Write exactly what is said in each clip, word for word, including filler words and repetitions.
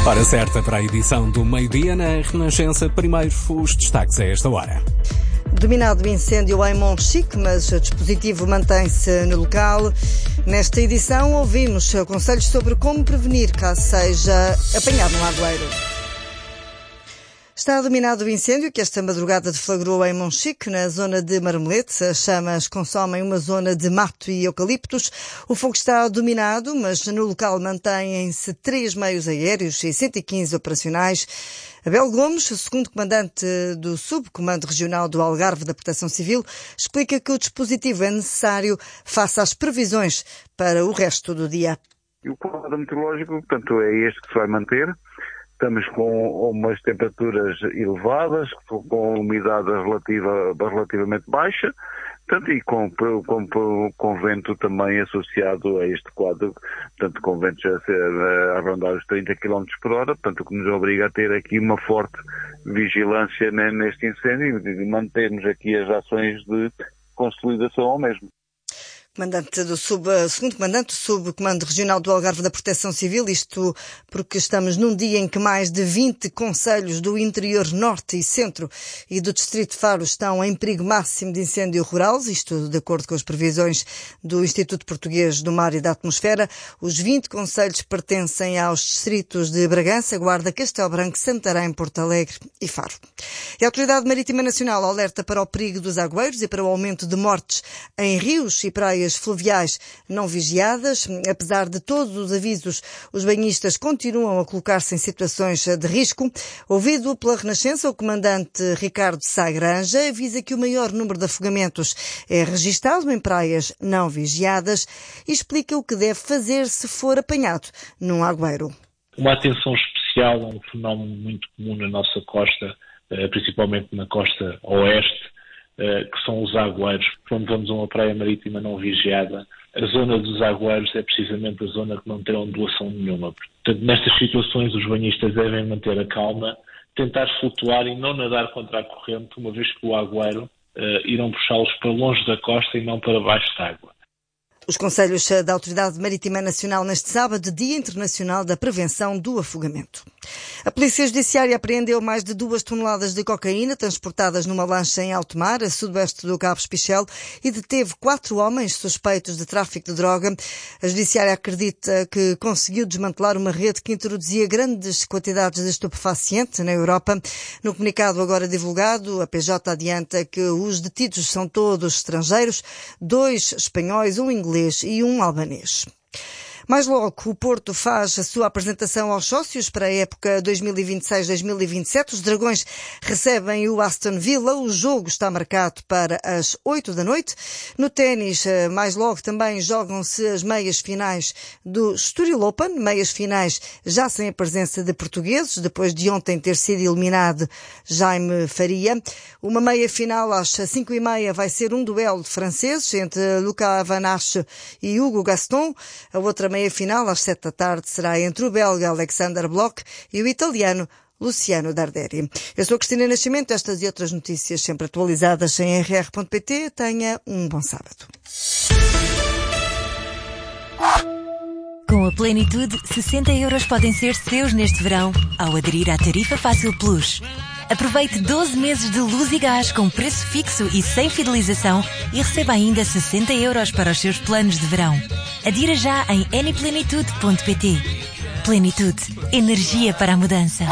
Hora certa para a edição do meio-dia na Renascença. Primeiro, os destaques a esta hora. Dominado o incêndio em Monchique, mas o dispositivo mantém-se no local. Nesta edição ouvimos conselhos sobre como prevenir caso seja apanhado no lagoeiro. Está dominado o incêndio que esta madrugada deflagrou em Monchique, na zona de Marmelete. As chamas consomem uma zona de mato e eucaliptos. O fogo está dominado, mas no local mantêm-se três meios aéreos e cento e quinze operacionais. Abel Gomes, segundo comandante do Subcomando Regional do Algarve da Proteção Civil, explica que o dispositivo é necessário face às previsões para o resto do dia. E o quadro meteorológico, portanto, é este que se vai manter. Estamos com umas temperaturas elevadas, com umidade relativa, relativamente baixa, portanto, e com, com, com vento também associado a este quadro, portanto, com ventos a, ser, a rondar os trinta quilómetros por hora, portanto, o que nos obriga a ter aqui uma forte vigilância neste incêndio e mantermos aqui as ações de consolidação ao mesmo. Comandante do sub, segundo comandante do Subcomando Regional do Algarve da Proteção Civil, isto porque estamos num dia em que mais de vinte concelhos do interior norte e centro e do distrito de Faro estão em perigo máximo de incêndio rural, isto de acordo com as previsões do Instituto Português do Mar e da Atmosfera. Os vinte concelhos pertencem aos distritos de Bragança, Guarda, Castelo Branco, Santarém, Porto Alegre e Faro. E a Autoridade Marítima Nacional alerta para o perigo dos agueiros e para o aumento de mortes em rios e praias fluviais não vigiadas. Apesar de todos os avisos, os banhistas continuam a colocar-se em situações de risco. Ouvido pela Renascença, o comandante Ricardo Sá Granja avisa que o maior número de afogamentos é registado em praias não vigiadas e explica o que deve fazer se for apanhado num agueiro. Uma atenção especial a um fenómeno muito comum na nossa costa, principalmente na costa oeste, que são os agueiros. Quando vamos a uma praia marítima não vigiada, a zona dos agueiros é precisamente a zona que não tem ondulação nenhuma. Portanto, nestas situações os banhistas devem manter a calma, tentar flutuar e não nadar contra a corrente, uma vez que o agueiro uh, irão puxá-los para longe da costa e não para baixo de água. Os conselhos da Autoridade Marítima Nacional neste sábado, Dia Internacional da Prevenção do Afogamento. A Polícia Judiciária apreendeu mais de duas toneladas de cocaína transportadas numa lancha em alto mar, a sudoeste do Cabo Espichel, e deteve quatro homens suspeitos de tráfico de droga. A Judiciária acredita que conseguiu desmantelar uma rede que introduzia grandes quantidades de estupefaciente na Europa. No comunicado agora divulgado, a P J adianta que os detidos são todos estrangeiros, dois espanhóis, um inglês e um albanês. Mais logo, o Porto faz a sua apresentação aos sócios para a época dois mil e vinte e seis dois mil e vinte e sete. Os Dragões recebem o Aston Villa. O jogo está marcado para as oito da noite. No ténis, mais logo também jogam-se as meias finais do Estoril Open. Meias finais já sem a presença de portugueses, depois de ontem ter sido eliminado Jaime Faria. Uma meia final às cinco e meia vai ser um duelo de franceses entre Lucas Van Ache e Hugo Gaston. A outra meia final, às sete da tarde, será entre o belga Alexander Bloch e o italiano Luciano Darderi. Eu sou Cristina Nascimento. Estas e outras notícias sempre atualizadas em r r ponto p t. Tenha um bom sábado. Com a Plenitude, sessenta euros podem ser seus neste verão ao aderir à Tarifa Fácil Plus. Aproveite doze meses de luz e gás com preço fixo e sem fidelização e receba ainda sessenta euros para os seus planos de verão. Adira já em n plenitude ponto p t. Plenitude. Energia para a mudança.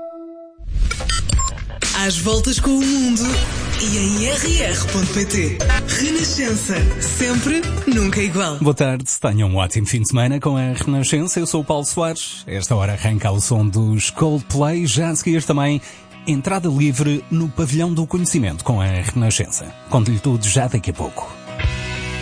Às voltas com o mundo e em r r ponto p t. Renascença. Sempre, nunca igual. Boa tarde. Tenham um ótimo fim de semana com a Renascença. Eu sou o Paulo Soares. Esta hora arranca o som dos Coldplay. Já a seguir também entrada livre no Pavilhão do Conhecimento com a Renascença. Conto-lhe tudo já daqui a pouco.